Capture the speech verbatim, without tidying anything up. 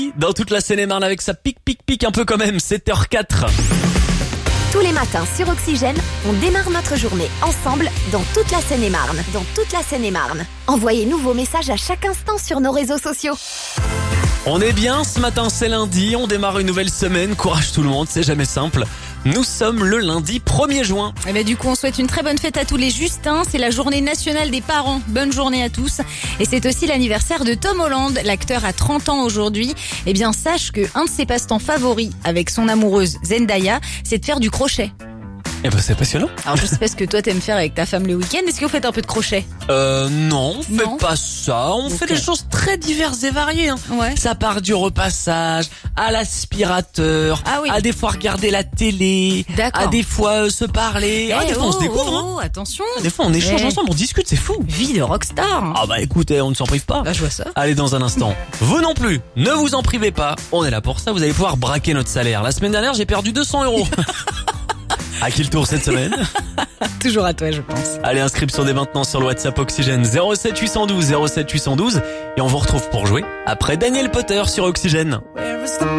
Dans toute la Seine-et-Marne avec sa pique pique pique un peu quand même, sept heures quatre. Tous les matins sur Oxygène, on démarre notre journée ensemble dans toute la Seine-et-Marne. Dans toute la Seine-et-Marne. Envoyez-nous vos messages à chaque instant sur nos réseaux sociaux. On est bien, ce matin c'est lundi, on démarre une nouvelle semaine, courage tout le monde, c'est jamais simple. Nous sommes le lundi premier juin. Et ben du coup on souhaite une très bonne fête à tous les Justins, c'est la journée nationale des parents, bonne journée à tous. Et c'est aussi l'anniversaire de Tom Holland, l'acteur a trente ans aujourd'hui. Eh bien sache que un de ses passe-temps favoris avec son amoureuse Zendaya, c'est de faire du crochet. Eh ben c'est passionnant. Alors je sais pas ce que toi t'aimes faire avec ta femme le week-end, est-ce que vous faites un peu de crochet? Euh non, on fait Non. pas ça, on Ok. fait des choses très diverses et variées. Hein. Ouais. Ça part du repassage, à l'aspirateur, Ah oui. à des fois regarder la télé, D'accord. à des fois euh, se parler. Ah, Eh, des fois on oh, se découvre. Hein. oh, attention. Des fois on échange Eh. ensemble, on discute, c'est fou. Vie de rockstar. Ah bah écoutez, on ne s'en prive pas. Bah je vois ça. Allez, dans un instant. Vous non plus, ne vous en privez pas. On est là pour ça, vous allez pouvoir braquer notre salaire. La semaine dernière, j'ai perdu deux cents euros. À qui le tour cette semaine? Toujours à toi je pense. Allez, inscription dès maintenant sur le WhatsApp Oxygène zéro sept huit un deux zéro sept huit un deux et on vous retrouve pour jouer après Daniel Potter sur Oxygène.